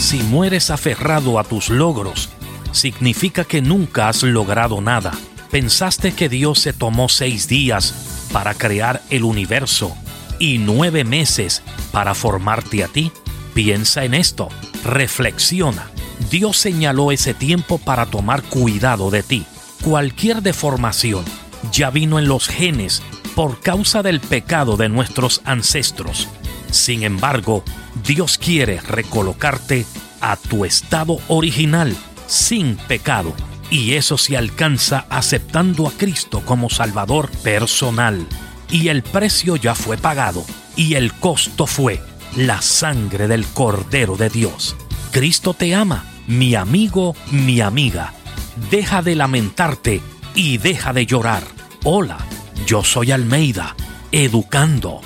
Si mueres aferrado a tus logros, significa que nunca has logrado nada. ¿Pensaste que Dios se tomó 6 días para crear el universo y 9 meses para formarte a ti? Piensa en esto, reflexiona. Dios señaló ese tiempo para tomar cuidado de ti. Cualquier deformación ya vino en los genes por causa del pecado de nuestros ancestros. Sin embargo, Dios quiere recolocarte a tu estado original, sin pecado. Y eso se alcanza aceptando a Cristo como Salvador personal. Y el precio ya fue pagado. Y el costo fue la sangre del Cordero de Dios. Cristo te ama, mi amigo, mi amiga. Deja de lamentarte y deja de llorar. Hola, yo soy Almeida, educando.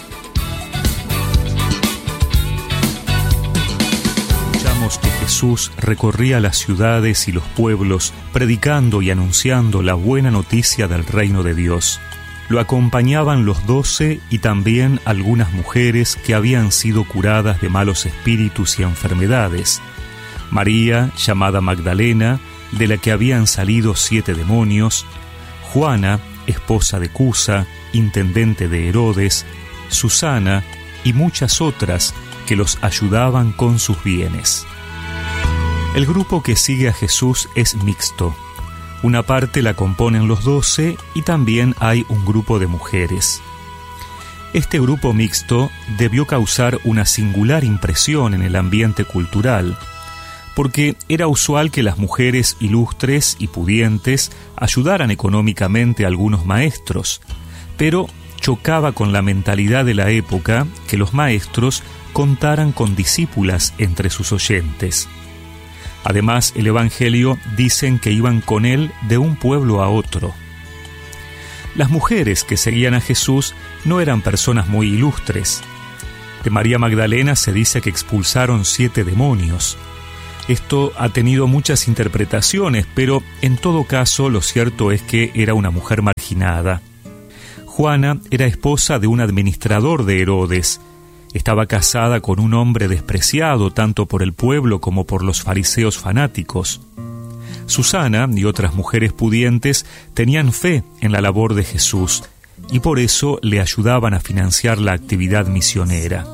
Escuchamos que Jesús recorría las ciudades y los pueblos, predicando y anunciando la buena noticia del reino de Dios. Lo acompañaban los 12 y también algunas mujeres que habían sido curadas de malos espíritus y enfermedades. María, llamada Magdalena, de la que habían salido 7 demonios, Juana, esposa de Cusa, intendente de Herodes, Susana y muchas otras que los ayudaban con sus bienes. El grupo que sigue a Jesús es mixto. Una parte la componen los 12 y también hay un grupo de mujeres. Este grupo mixto debió causar una singular impresión en el ambiente cultural, porque era usual que las mujeres ilustres y pudientes ayudaran económicamente a algunos maestros, pero chocaba con la mentalidad de la época que los maestros contaran con discípulas entre sus oyentes. Además, el Evangelio dicen que iban con él de un pueblo a otro. Las mujeres que seguían a Jesús no eran personas muy ilustres. De María Magdalena se dice que expulsaron 7 demonios. Esto ha tenido muchas interpretaciones, pero en todo caso lo cierto es que era una mujer marginada. Juana era esposa de un administrador de Herodes. Estaba casada con un hombre despreciado tanto por el pueblo como por los fariseos fanáticos. Susana y otras mujeres pudientes tenían fe en la labor de Jesús y por eso le ayudaban a financiar la actividad misionera.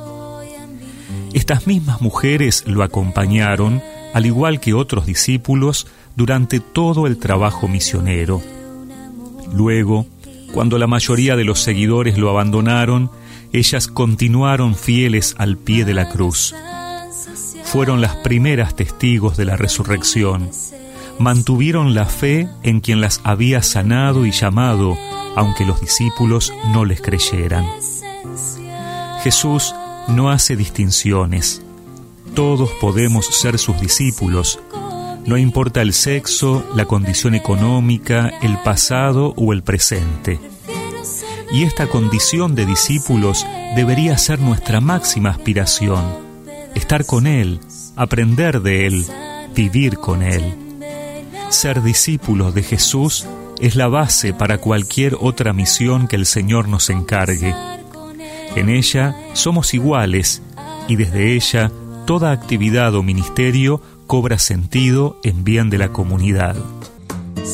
Estas mismas mujeres lo acompañaron, al igual que otros discípulos, durante todo el trabajo misionero. Luego, cuando la mayoría de los seguidores lo abandonaron, ellas continuaron fieles al pie de la cruz. Fueron las primeras testigos de la resurrección. Mantuvieron la fe en quien las había sanado y llamado, aunque los discípulos no les creyeran. Jesús no hace distinciones. Todos podemos ser sus discípulos. No importa el sexo, la condición económica, el pasado o el presente. Y esta condición de discípulos debería ser nuestra máxima aspiración. Estar con Él, aprender de Él, vivir con Él. Ser discípulos de Jesús es la base para cualquier otra misión que el Señor nos encargue. En ella somos iguales y desde ella toda actividad o ministerio cobra sentido en bien de la comunidad.